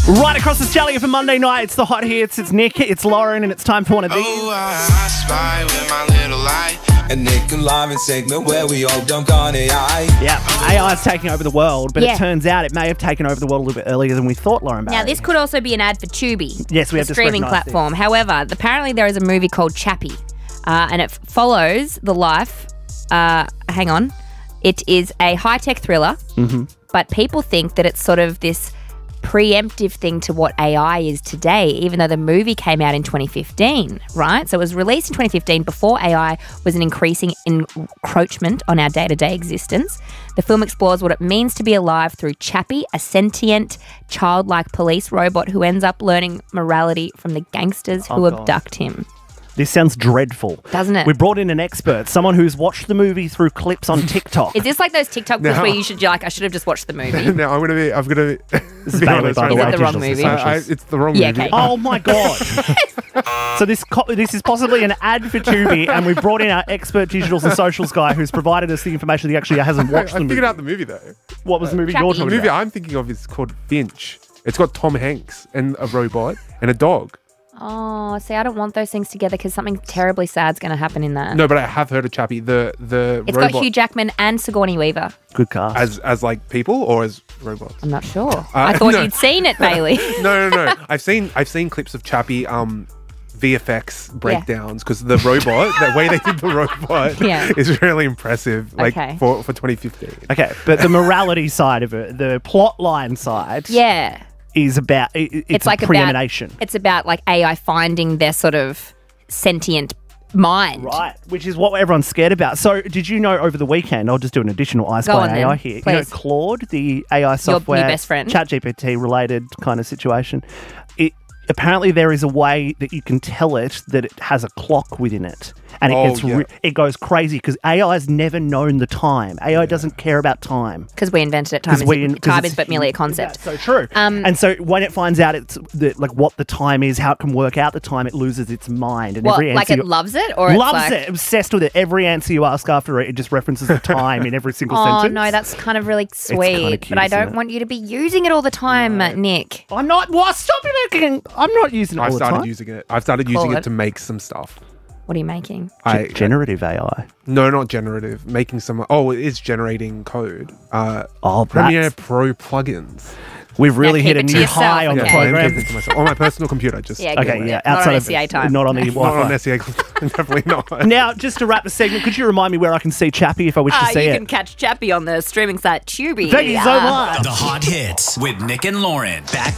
Right across Australia for Monday night, it's the Hot Hits, it's Nick, it's Lauren, and it's time for one of these. Oh, I spy with my little light. And Nick and Lauren segment where we all dunk on AI. Yeah, AI is taking over the world, but it turns out it may have taken over the world a little bit earlier than we thought, Lauren Barry. Now, this could also be an ad for Tubi. Yes, we have the to streaming platform. However, apparently there is a movie called Chappie, and it follows the life. Hang on. It is a high-tech thriller, but people think that it's sort of this preemptive thing to what AI is today, even though the movie came out in 2015, right? So it was released in 2015 before AI was an increasing encroachment on our day-to-day existence. The film explores what it means to be alive through Chappie, a sentient, childlike police robot who ends up learning morality from the gangsters who abduct him. This sounds dreadful. Doesn't it? We brought in an expert, someone who's watched the movie through clips on TikTok. Is this like those TikTok clips where you should, I should have just watched the movie? No, I'm gonna be This is Bailey, by the way. Is it the wrong movie? It's the wrong movie. Okay. Oh my God. So this is possibly an ad for Tubi, and we brought in our expert digitals and socials guy who's provided us the information that he actually hasn't watched the I movie. figured out the movie though. What was the movie Chappie. you're The talking movie about? I'm thinking of is called Finch. It's got Tom Hanks and a robot and a dog. Oh, see, I don't want those things together because something terribly sad's going to happen in that. No, but I have heard of Chappie. The It's robot got Hugh Jackman and Sigourney Weaver. Good cast. as like people or as robots. I'm not sure. I thought no. you'd seen it, Bailey. No. I've seen clips of Chappie VFX breakdowns because the robot, the way they did the robot is really impressive. Like for 2015. Okay, but the morality side of it, the plot line side, is about it's like preemination. It's about like AI finding their sort of sentient mind, right? Which is what everyone's scared about. So, did you know over the weekend? I'll just do an additional I Spy AI here. Please. You know, Claude, the AI software, your best friend, ChatGPT related kind of situation. Apparently, there is a way that you can tell it that it has a clock within it. And it goes crazy because AI has never known the time. AI doesn't care about time. Because we invented it. Time is but merely a concept. That's so true. And so when it finds out what the time is, how it can work out the time, it loses its mind. And every answer it loves it? Or loves it, obsessed with it. Every answer you ask after it just references the time in every single sentence. Oh, no, that's kind of really sweet. Cute, but I don't want you to be using it all the time, Nick. I'm not. What? Stop it. I'm not using it all the time. I've started using it to make some stuff. What are you making? Generative AI. No, not generative. Making some. Oh, it is generating code. Premiere Pro plugins. We've really hit a new high on the program. On my personal computer, just outside not on of SCA time. Not on the Wi-Fi. Not on SCA, definitely not. Now, just to wrap the segment, could you remind me where I can see Chappie if I wish to see it? You can catch Chappie on the streaming site Tubi. Thank you so much. The Hot Hits with Nick and Lauren. Back